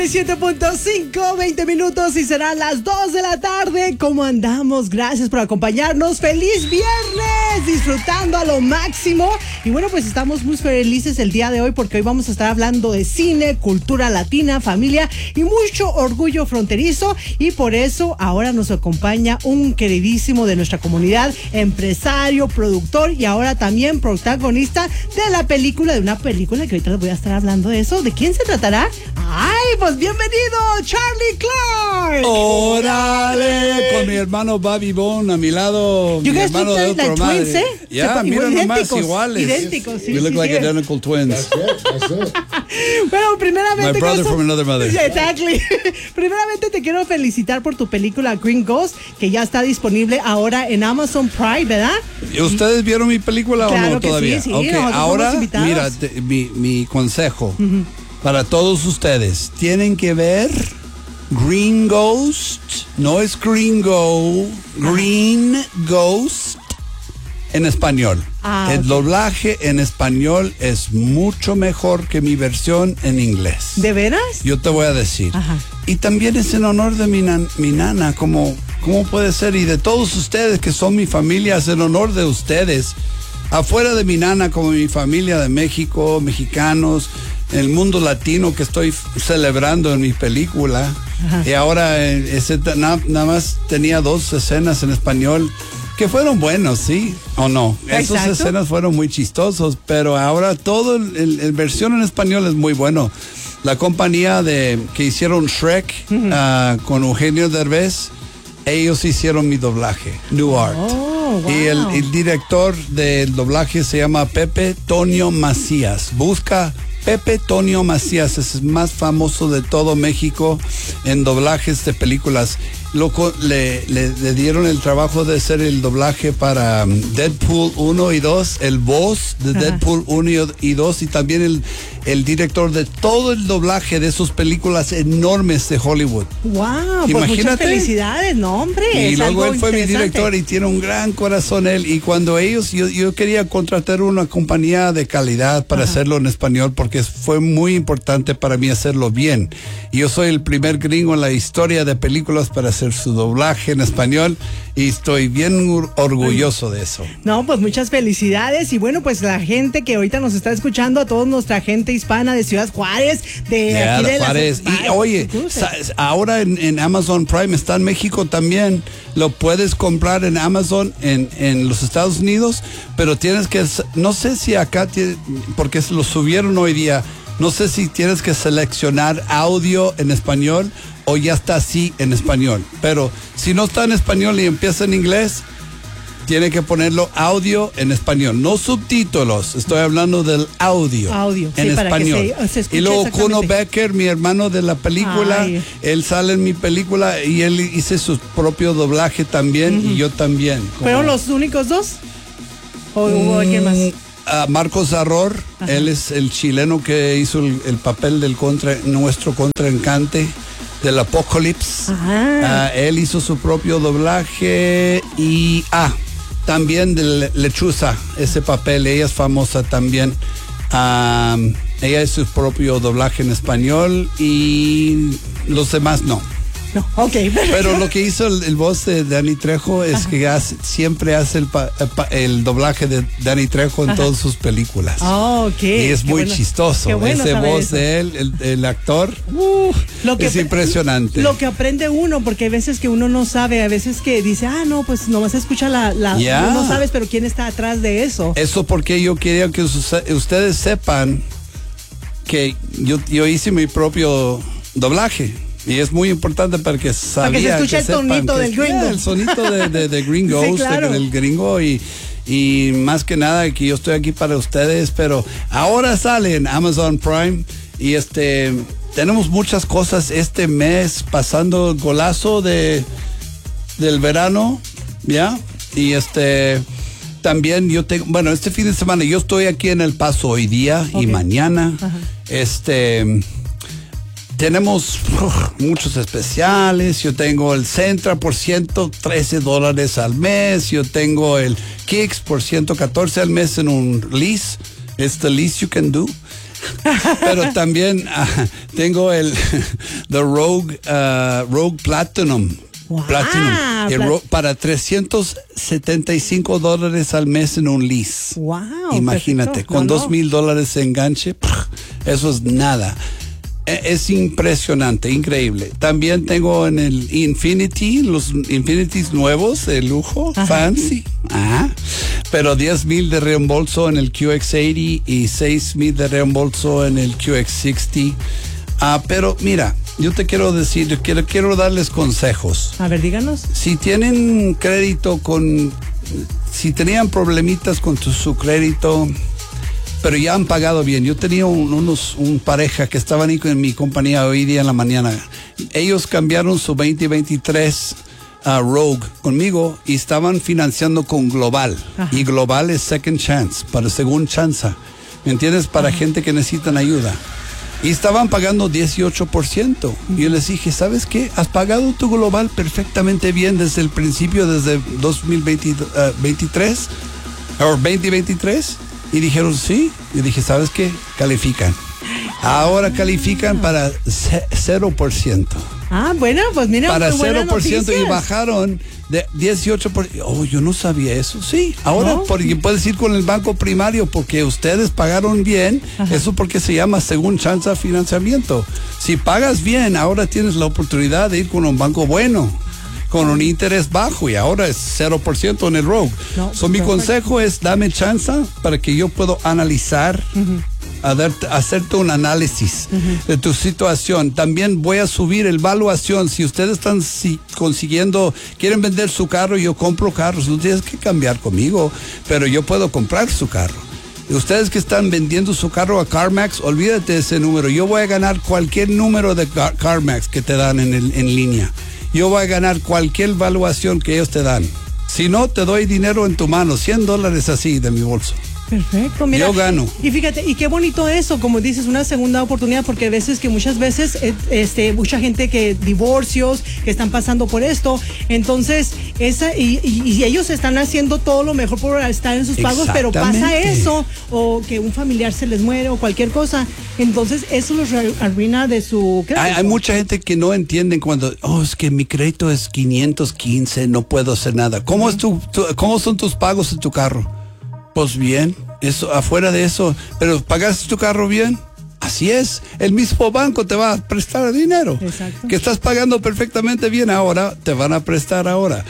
97.5, 20 minutos y serán las 2 de la tarde. ¿Cómo andamos? Gracias por acompañarnos. ¡Feliz viernes! Disfrutando a lo máximo. Y bueno, pues estamos muy felices el día de hoy porque hoy vamos a estar hablando de cine, cultura latina, familia y mucho orgullo fronterizo. Y por eso ahora nos acompaña un queridísimo de nuestra comunidad, empresario, productor y ahora también protagonista de la película, de una película que ahorita les voy a estar hablando de eso. ¿De quién se tratará? ¡Ay, pues bienvenido, Charlie Clark! ¡Órale! Con mi hermano Bobby Bone a mi lado, mi hermano de otra madre. Twins, ¿eh? Ya, mira nomás, iguales. Idénticos, sí. We look like identical twins. That's it. Bueno, primeramente... My brother from another mother. Yeah, exactly. Primeramente te quiero felicitar por tu película Green Ghost, que ya está disponible ahora en Amazon Prime, ¿verdad? ¿Ustedes vieron mi película Claro o no que todavía? sí, sí, Okay, ahora, mira, mi consejo para todos ustedes, tienen que ver Green Ghost, no es Gringo, Green Ghost en español. El doblaje en español es mucho mejor que mi versión en inglés. ¿De veras? Yo te voy a decir. Ajá. Y también es en honor de mi nana, ¿cómo puede ser? Y de todos ustedes que son mi familia, es en honor de ustedes. Afuera de mi nana, como mi familia de México, mexicanos, el mundo latino que estoy celebrando en mi película. Ajá. Y ahora nada más tenía 2 escenas en español que fueron buenos, ¿sí? ¿O no? Esas escenas fueron muy chistosos, pero ahora todo el versión en español es muy bueno. La compañía que hicieron Shrek con Eugenio Derbez, ellos hicieron mi doblaje, New Art. Oh, wow. Y el director del doblaje se llama Pepe Tonio Macías. Busca Pepe Tonio Macías, es el más famoso de todo México en doblajes de películas. Le dieron el trabajo de hacer el doblaje para Deadpool 1 y 2, el voz de Deadpool 1 y 2 y también el director de todo el doblaje de sus películas enormes de Hollywood. ¡Wow! Imagínate. Pues muchas felicidades, ¿no, hombre? Y es luego algo él fue mi interesante. director y tiene un gran corazón él. Y cuando yo quería contratar una compañía de calidad para hacerlo en español porque fue muy importante para mí hacerlo bien. Y yo soy el primer gringo en la historia de películas para hacer su doblaje en español y estoy bien orgulloso de eso. No, pues muchas felicidades y bueno, pues la gente que ahorita nos está escuchando, a toda nuestra gente hispana de Ciudad Juárez, de aquí de Juárez. Y oye, ahora en Amazon Prime está en México también. Lo puedes comprar en Amazon en los Estados Unidos, pero tienes que, no sé si acá, porque lo subieron hoy día, no sé si tienes que seleccionar audio en español o ya está así en español. Pero si no está en español y empieza en inglés, tiene que ponerlo audio en español, no subtítulos. Estoy hablando del audio en sí, español. Para que se escuche. Y luego Kuno Becker, mi hermano de la película, él sale en mi película y él hizo su propio doblaje también y yo también. ¿Fueron los únicos dos? ¿O hubo alguien más? Marcos Arror, él es el chileno que hizo el papel del nuestro contrincante del Apocalypse. Él hizo su propio doblaje y también de Lechuza, ese papel, ella es famosa también. Ella hizo su propio doblaje en español y los demás no. No, ok. Pero lo que hizo el voz de Danny Trejo es que siempre hace el doblaje de Danny Trejo en todas sus películas. Oh, ok. Y es muy chistoso. Ese voz eso. de él, el actor, es impresionante. Lo que aprende uno, porque hay veces que uno no sabe, a veces que dice, no, pues nomás escucha no sabes, pero quién está atrás de eso. Eso porque yo quería que ustedes sepan que yo hice mi propio doblaje. Y es muy importante para que para que se escuche el tonito del gringo. El sonito de Green Ghost, sí, claro. del gringo y más que nada que yo estoy aquí para ustedes, pero ahora sale en Amazon Prime y tenemos muchas cosas este mes pasando el golazo del verano, ¿ya? Y también yo tengo, bueno, este fin de semana yo estoy aquí en El Paso hoy día y mañana. Tenemos muchos especiales. Yo tengo el Centra por $113 al mes. Yo tengo el Kicks por $114 al mes en un lease. It's the least you can do. Pero también tengo el The Rogue Platinum. Wow. Para $375 al mes en un lease. Wow, imagínate, perfecto. con $2,000 de enganche, eso es nada. Es impresionante, increíble. También tengo en el Infinity, los Infinities nuevos de lujo, fancy. Pero 10,000 de reembolso en el QX80 y 6,000 de reembolso en el QX60. Pero mira, yo te quiero decir, quiero darles consejos. A ver, díganos. Si tienen crédito si tenían problemitas con su crédito, pero ya han pagado bien. Yo tenía un pareja que estaban ahí en mi compañía hoy día en la mañana. Ellos cambiaron su 2023 Rogue conmigo y estaban financiando con Global. Y Global es second chance, para segunda chance. ¿Me entiendes? Para gente que necesitan ayuda. Y estaban pagando 18%. Y yo les dije, ¿sabes qué? Has pagado tu Global perfectamente bien desde el principio, desde 2023 o 2023. Y dijeron, sí. Y dije, ¿sabes qué? Califican. Ahora califican para 0%. Bueno, pues mira, para muy buenas 0% noticias. Y bajaron de 18%. Oh, yo no sabía eso. Sí, ahora porque puedes ir con el banco primario porque ustedes pagaron bien. Eso porque se llama según chance de financiamiento. Si pagas bien, ahora tienes la oportunidad de ir con un banco bueno, con un interés bajo, y ahora es 0% en el Rogue. Mi consejo es dame chance para que yo pueda analizar, hacerte un análisis de tu situación. También voy a subir el evaluación. Si ustedes están quieren vender su carro, yo compro carros. No tienes que cambiar conmigo, pero yo puedo comprar su carro. Y ustedes que están vendiendo su carro a CarMax, olvídate de ese número. Yo voy a ganar cualquier número de CarMax que te dan en línea. Yo voy a ganar cualquier evaluación que ellos te dan. Si no, te doy dinero en tu mano, $100 así de mi bolso. Perfecto, mira. Yo gano. Y fíjate, y qué bonito eso, como dices, una segunda oportunidad, porque muchas veces, mucha gente divorcios, que están pasando por esto, entonces, y ellos están haciendo todo lo mejor por estar en sus pagos, pero pasa eso, o que un familiar se les muere, o cualquier cosa, entonces eso los arruina de su crédito. Hay mucha gente que no entienden cuando, es que mi crédito es 515, no puedo hacer nada. ¿Cómo son tus pagos en tu carro? Pues bien, eso, afuera de eso, pero ¿pagaste tu carro bien? Así es, el mismo banco te va a prestar dinero. Exacto. Que estás pagando perfectamente bien ahora, te van a prestar ahora.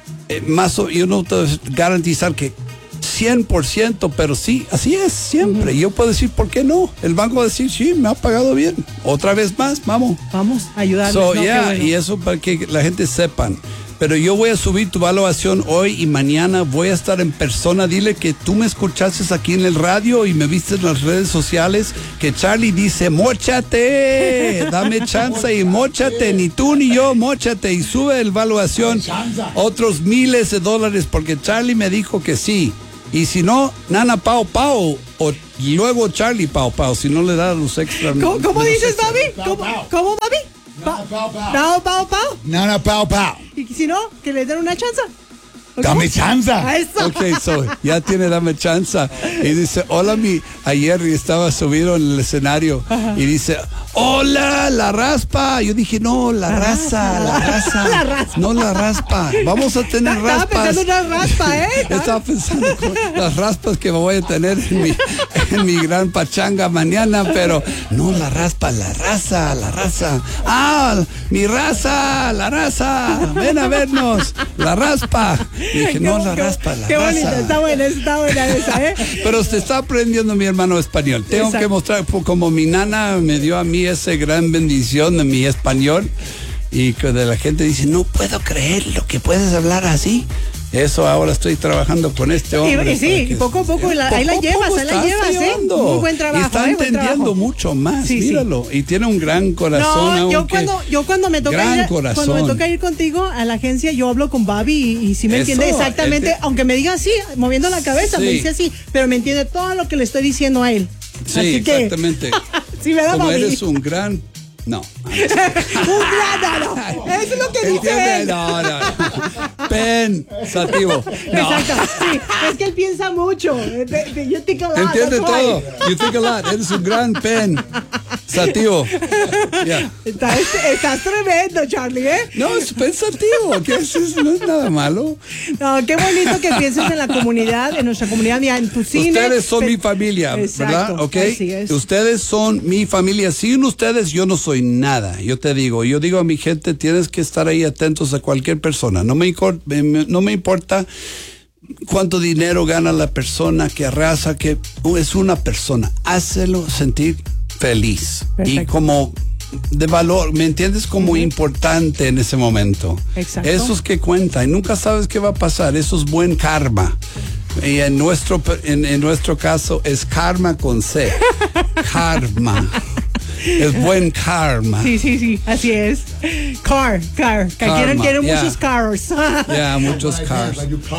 Yo no te voy a garantizar que 100%, pero sí, así es, siempre. Yo puedo decir, ¿por qué no? El banco va a decir, sí, me ha pagado bien. Otra vez más, vamos. Vamos a ayudarles. Y eso para que la gente sepan. Pero yo voy a subir tu evaluación hoy y mañana. Voy a estar en persona. Dile que tú me escuchaste aquí en el radio y me viste en las redes sociales. Que Charlie dice, móchate, dame chance y móchate. Ni tú ni yo, móchate. Y sube la evaluación otros miles de dólares porque Charlie me dijo que sí. Y si no, Nana Pao Pao. O luego Charlie Pao Pao. Si no le da los extras. ¿Cómo dices, Bobby? ¿Cómo, Bobby? Nana Pao Pao. Pao, Pao, Pao. Nana Pao Pao. Y si no, que le den una chance. Dame chance. Eso. Ok, ya tiene dame chance. Y dice, hola, ayer estaba subido en el escenario. Y dice, hola, la raspa. Yo dije, no, la raza. La raspa. No, la raspa. Vamos a tener raspas. Estaba pensando en una raspa, Estaba pensando con las raspas que voy a tener en mi gran pachanga mañana, pero no, la raspa, la raza. Mi raza, la raza. Ven a vernos, la raspa. Y dije, no, la raspa, la raza. Qué bonita, está buena esa, Pero se está aprendiendo mi hermano español. Tengo que mostrar, como mi nana me dio a mí esa gran bendición de mi español, y que de la gente dice, no puedo creer lo que puedes hablar así. Eso ahora estoy trabajando con este hombre. Y sí, poco a poco, ahí la llevas, Muy buen trabajo. Y está entendiendo mucho más, míralo. Sí. Y tiene un gran corazón. Yo cuando me toca ir contigo a la agencia, yo hablo con Bobby y sí me entiende exactamente, aunque me diga así, moviendo la cabeza, me dice así, pero me entiende todo lo que le estoy diciendo a él. Sí, así exactamente. Sí, ¿verdad, como Bobby? eres un gran No. Un plátano. Eso es lo que dice ¿Entiendes? él. No. Pensativo. No. Exacto. Sí, es que él piensa mucho. You think a lot. Entiende that's why. todo. You think a lot. Eres un gran pensativo. Yeah. Estás tremendo, Charlie, ¿eh? No, es pensativo. ¿Qué es eso? No es nada malo. No, qué bonito que pienses en la comunidad, en nuestra comunidad, mira, en tu cine. Ustedes son mi familia, Exacto, ¿verdad? ¿Ok? así es. Ustedes son mi familia. Sin ustedes yo no soy nada. Yo digo a mi gente, tienes que estar ahí atentos a cualquier persona. No me importa cuánto dinero gana la persona que arrasa, que es una persona. Hácelo sentir feliz. Perfecto. Y como de valor, ¿me entiendes? Como importante en ese momento. Exacto. Eso es que cuenta y nunca sabes qué va a pasar. Eso es buen karma. Y en nuestro caso es karma con C. Karma. Es buen karma. Sí, así es. Car. Que Karma, quieren yeah. muchos cars. Muchos cars.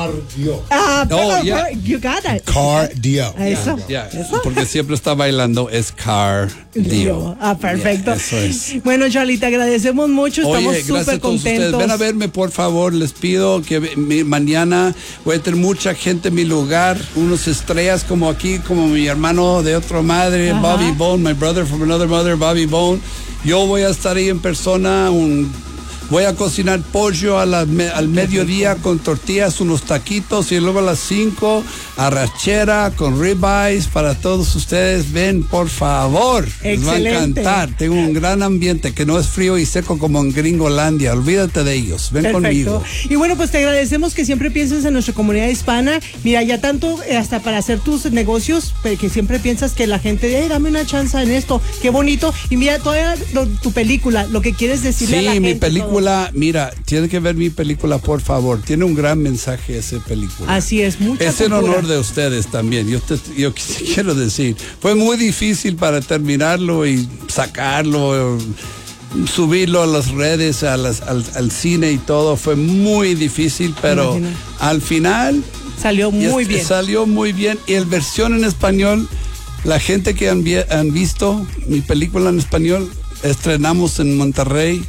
Pero, yeah. you got it. Cardio. Eso. Yeah, Eso. porque siempre está bailando es cardio. Perfecto. Yeah, eso es. Bueno, Charlie, te agradecemos mucho. Estamos Oye, gracias súper a todos ustedes. contentos. Ven a verme, por favor. Les pido que mañana voy a tener mucha gente en mi lugar. Unos estrellas como aquí, como mi hermano de otra madre, Ajá. Bobby Bone, my brother from another mother, Bobby Bone. Yo voy a estar ahí en persona. Voy a cocinar pollo al mediodía con tortillas, unos taquitos, y luego a las 5 arrachera con ribeyes para todos ustedes. Ven, por favor. Les va a Excelente. encantar. Tengo un gran ambiente que no es frío y seco como en Gringolandia. Olvídate de ellos. Ven Perfecto. conmigo. Y bueno, pues te agradecemos que siempre pienses en nuestra comunidad hispana. Mira, ya tanto hasta para hacer tus negocios, que siempre piensas que la gente, dame una chance en esto. Qué bonito. Y mira, toda tu película, lo que quieres decirle a la Sí, gente. mi película, mira, tiene que ver mi película, por favor. Tiene un gran mensaje esa película. Así es, mucha Es en cultura. honor de ustedes también. Yo quiero decir, fue muy difícil para terminarlo y sacarlo, subirlo a las redes, al cine y todo. Fue muy difícil, pero Imagino. al final Salió muy bien. Salió muy bien. Y el versión en español, la gente que han visto mi película en español, estrenamos en Monterrey,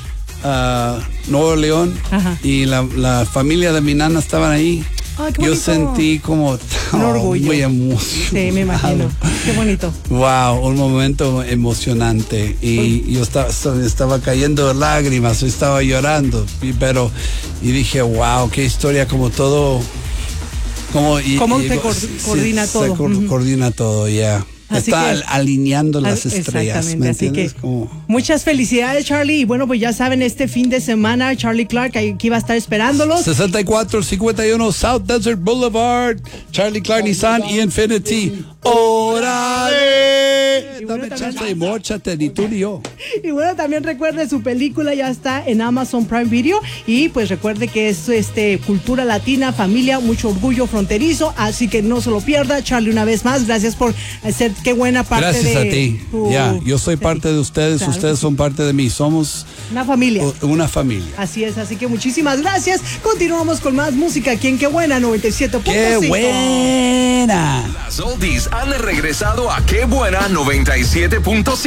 Nuevo León. Ajá. Y la familia de mi nana estaban ahí. Ay, qué Yo bonito. sentí como Un orgullo. muy emocionado. Sí, me imagino. Qué bonito. Wow, un momento emocionante. Y yo estaba cayendo lágrimas, estaba llorando. Y dije, wow, qué historia, como todo. ¿Cómo se coordina todo? Se coordina todo, ya. Así Está que- alineando las estrellas. Exactamente, ¿Me así entiendes? que muchas felicidades, Charlie. Y bueno, pues ya saben, este fin de semana Charlie Clark aquí va a estar esperándolos. 6451 South Desert Boulevard, Charlie Clark Nissan y Infinity. ¡Órale! Y bueno, Dame también- chance y móchate, ni tú ni yo. Y bueno, también recuerde, su película ya está en Amazon Prime Video. Y pues recuerde que es cultura latina, familia, mucho orgullo fronterizo. Así que no se lo pierda. Charlie, una vez más, gracias por ser qué buena parte Gracias de a ti. tu- Ya, yo soy parte de ustedes, Claro ustedes que son parte de mí. Somos una familia. una familia. Así es, así que muchísimas gracias. Continuamos con más música aquí en Qué Buena 97.5. ¡Qué buena! Las oldies han regresado a Qué Buena 97.5.